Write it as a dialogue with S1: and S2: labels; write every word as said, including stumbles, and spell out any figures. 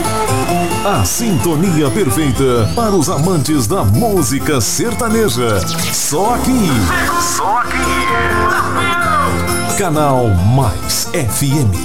S1: A sintonia perfeita para os amantes da música sertaneja. Só aqui. Só aqui. Canal Mais F M.